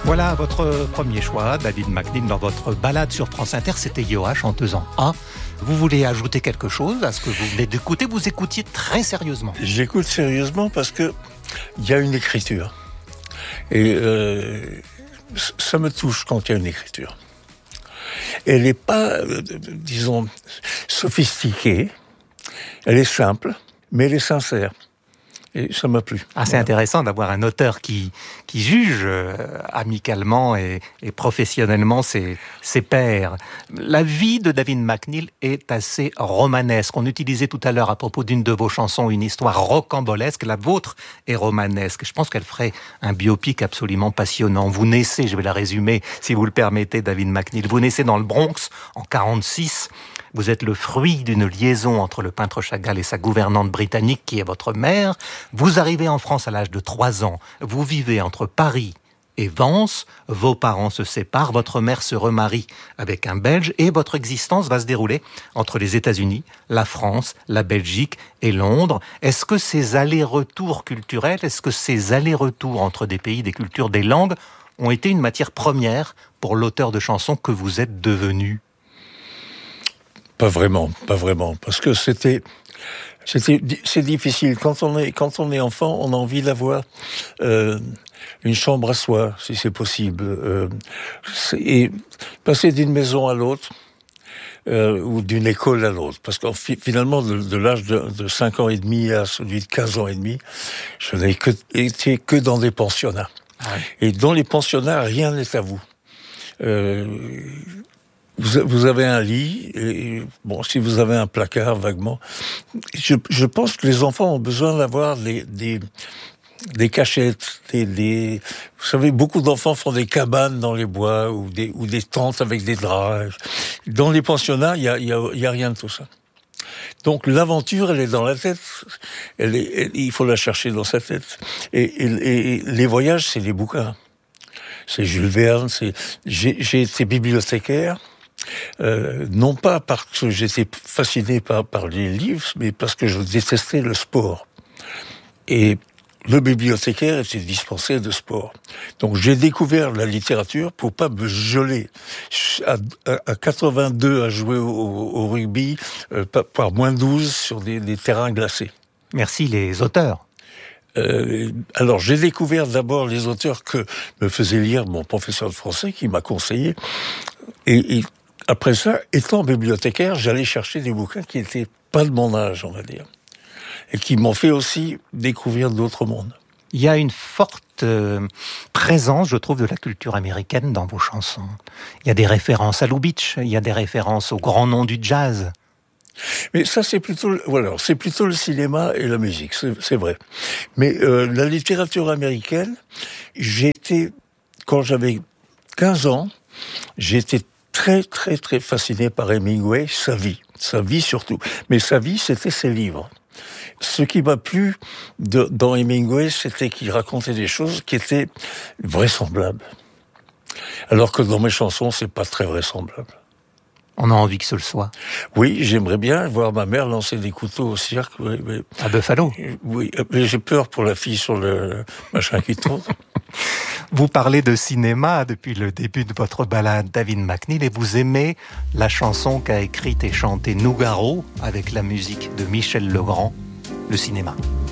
Voilà votre premier choix, David McNeil, dans votre balade sur France Inter, c'était Yoa, chanteuse en A. Vous voulez ajouter quelque chose à ce que vous venez d'écouter? Vous écoutiez très sérieusement. J'écoute sérieusement parce que il y a une écriture. Et ça me touche quand il y a une écriture. Elle n'est pas, disons, sophistiquée. Elle est simple, mais elle est sincère. Et ça m'a plu. Ah, c'est intéressant d'avoir un auteur qui juge amicalement et professionnellement ses pairs. La vie de David McNeil est assez romanesque. On utilisait tout à l'heure à propos d'une de vos chansons une histoire rocambolesque. La vôtre est romanesque. Je pense qu'elle ferait un biopic absolument passionnant. Vous naissez, je vais la résumer si vous le permettez, David McNeil. Vous naissez dans le Bronx en 1946. Vous êtes le fruit d'une liaison entre le peintre Chagall et sa gouvernante britannique qui est votre mère. Vous arrivez en France à l'âge de 3 ans. Vous vivez entre Paris et Vence. Vos parents se séparent. Votre mère se remarie avec un Belge et votre existence va se dérouler entre les États-Unis, la France, la Belgique et Londres. Est-ce que ces allers-retours culturels, est-ce que ces allers-retours entre des pays, des cultures, des langues ont été une matière première pour l'auteur de chansons que vous êtes devenu ? Pas vraiment, parce que c'est difficile. Quand on est enfant, on a envie d'avoir une chambre à soi, si c'est possible, et passer d'une maison à l'autre. Ou d'une école à l'autre. Parce que finalement, de l'âge de 5 ans et demi à celui de 15 ans et demi, je n'ai été que dans des pensionnats. Ah oui. Et dans les pensionnats, rien n'est à vous. Vous avez un lit, et bon, si vous avez un placard, vaguement. Je pense que les enfants ont besoin d'avoir des cachettes, vous savez, beaucoup d'enfants font des cabanes dans les bois, ou des tentes avec des draps. Dans les pensionnats, il y a rien de tout ça. Donc l'aventure, elle est dans la tête. Il faut la chercher dans sa tête. Et les voyages, c'est les bouquins. C'est Jules Verne, j'ai été bibliothécaire. Non pas parce que j'étais fasciné par les livres, mais parce que je détestais le sport. Et le bibliothécaire était dispensé de sport. Donc j'ai découvert la littérature pour pas me geler. À 82 à jouer au rugby, par moins 12 sur des terrains glacés. Merci les auteurs. Alors j'ai découvert d'abord les auteurs que me faisait lire mon professeur de français qui m'a conseillé. Et après ça, étant bibliothécaire, j'allais chercher des bouquins qui n'étaient pas de mon âge, on va dire. Et qui m'ont fait aussi découvrir d'autres mondes. Il y a une forte présence, je trouve, de la culture américaine dans vos chansons. Il y a des références à Lubitsch, il y a des références aux grands noms du jazz. Mais ça, c'est plutôt le cinéma et la musique, c'est vrai. Mais la littérature américaine, quand j'avais 15 ans, j'étais très, très, très fasciné par Hemingway, sa vie surtout. Mais sa vie, c'était ses livres. Ce qui m'a plu dans Hemingway, c'était qu'il racontait des choses qui étaient vraisemblables. Alors que dans mes chansons, c'est pas très vraisemblable. On a envie que ce le soit. Oui, j'aimerais bien voir ma mère lancer des couteaux au cirque. Oui. À Buffalo. Oui, mais j'ai peur pour la fille sur le machin qui tourne. Vous parlez de cinéma depuis le début de votre balade, David McNeil, et vous aimez la chanson qu'a écrite et chantée Nougaro avec la musique de Michel Legrand, le cinéma.